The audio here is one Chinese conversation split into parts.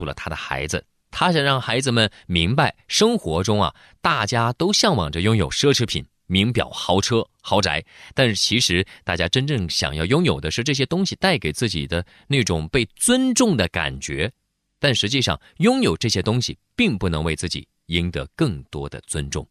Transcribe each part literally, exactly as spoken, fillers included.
了他的孩子，他想让孩子们明白，生活中啊，大家都向往着拥有奢侈品、名表、豪车、豪宅，但是其实大家真正想要拥有的是这些东西带给自己的那种被尊重的感觉。但实际上，拥有这些东西并不能为自己赢得更多的尊重。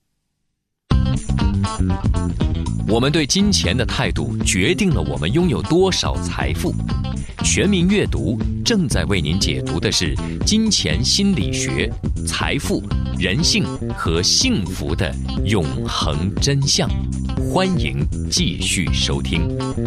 我们对金钱的态度决定了我们拥有多少财富。全民阅读正在为您解读的是金钱心理学、财富、人性和幸福的永恒真相。欢迎继续收听。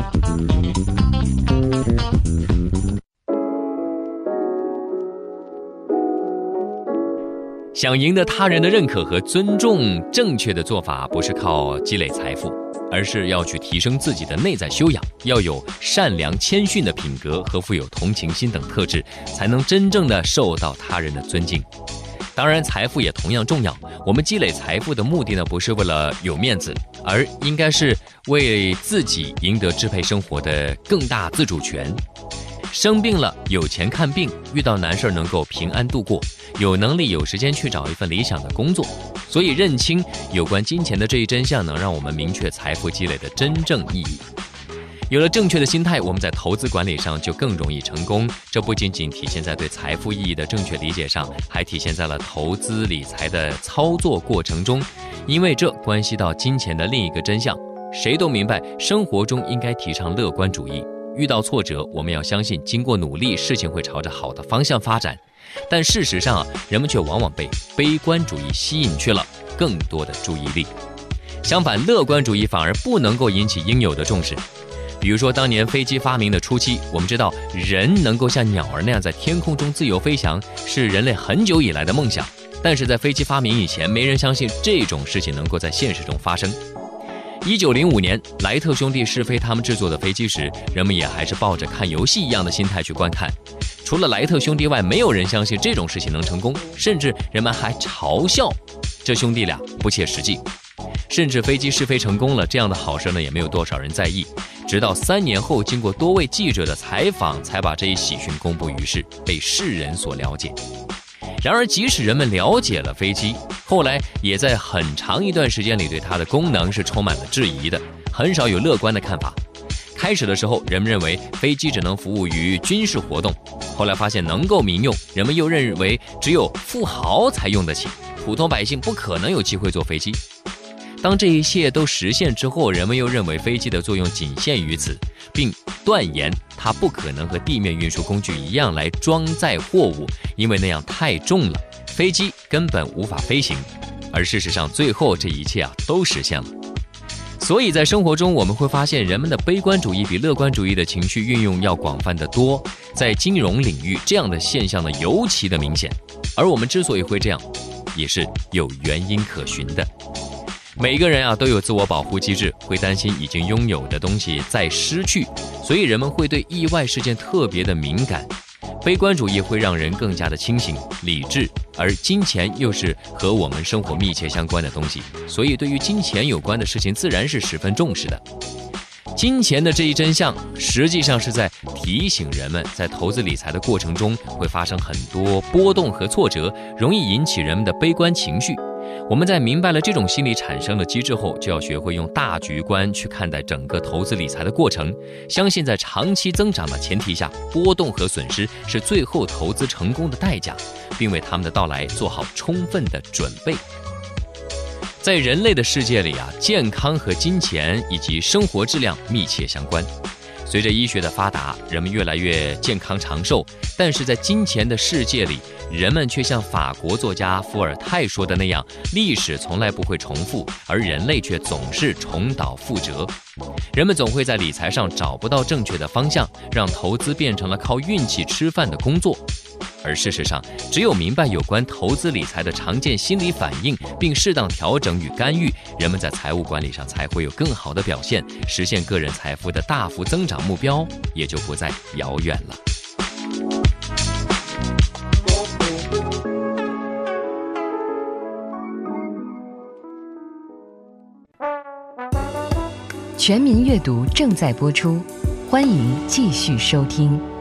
想赢得他人的认可和尊重，正确的做法不是靠积累财富，而是要去提升自己的内在修养，要有善良谦逊的品格和富有同情心等特质，才能真正的受到他人的尊敬。当然，财富也同样重要。我们积累财富的目的呢，不是为了有面子，而应该是为自己赢得支配生活的更大自主权。生病了有钱看病，遇到难事能够平安度过，有能力有时间去找一份理想的工作。所以认清有关金钱的这一真相，能让我们明确财富积累的真正意义。有了正确的心态，我们在投资管理上就更容易成功。这不仅仅体现在对财富意义的正确理解上，还体现在了投资理财的操作过程中，因为这关系到金钱的另一个真相。谁都明白，生活中应该提倡乐观主义。遇到挫折，我们要相信经过努力，事情会朝着好的方向发展。但事实上啊，人们却往往被悲观主义吸引去了更多的注意力。相反，乐观主义反而不能够引起应有的重视。比如说，当年飞机发明的初期，我们知道人能够像鸟儿那样在天空中自由飞翔，是人类很久以来的梦想。但是在飞机发明以前，没人相信这种事情能够在现实中发生。一九零五年，莱特兄弟试飞他们制作的飞机时，人们也还是抱着看游戏一样的心态去观看。除了莱特兄弟外，没有人相信这种事情能成功，甚至人们还嘲笑这兄弟俩不切实际。甚至飞机试飞成功了，这样的好事呢，也没有多少人在意。直到三年后，经过多位记者的采访，才把这一喜讯公布于世，被世人所了解。然而，即使人们了解了飞机，后来也在很长一段时间里对它的功能是充满了质疑的，很少有乐观的看法。开始的时候，人们认为飞机只能服务于军事活动，后来发现能够民用，人们又认为只有富豪才用得起，普通百姓不可能有机会坐飞机。当这一切都实现之后，人们又认为飞机的作用仅限于此，并断言它不可能和地面运输工具一样来装载货物，因为那样太重了，飞机根本无法飞行。而事实上，最后这一切啊都实现了。所以在生活中，我们会发现人们的悲观主义比乐观主义的情绪运用要广泛得多。在金融领域，这样的现象呢尤其的明显。而我们之所以会这样，也是有原因可循的。每个人啊都有自我保护机制，会担心已经拥有的东西再失去，所以人们会对意外事件特别的敏感。悲观主义会让人更加的清醒、理智，而金钱又是和我们生活密切相关的东西，所以对于金钱有关的事情自然是十分重视的。金钱的这一真相，实际上是在提醒人们，在投资理财的过程中会发生很多波动和挫折，容易引起人们的悲观情绪。我们在明白了这种心理产生的机制后，就要学会用大局观去看待整个投资理财的过程，相信在长期增长的前提下，波动和损失是最后投资成功的代价，并为他们的到来做好充分的准备。在人类的世界里啊，健康和金钱以及生活质量密切相关。随着医学的发达，人们越来越健康长寿，但是在金钱的世界里，人们却像法国作家伏尔泰说的那样，历史从来不会重复，而人类却总是重蹈覆辙。人们总会在理财上找不到正确的方向，让投资变成了靠运气吃饭的工作。而事实上，只有明白有关投资理财的常见心理反应，并适当调整与干预，人们在财务管理上才会有更好的表现，实现个人财富的大幅增长目标也就不再遥远了。 全民阅读正在播出，欢迎继续收听。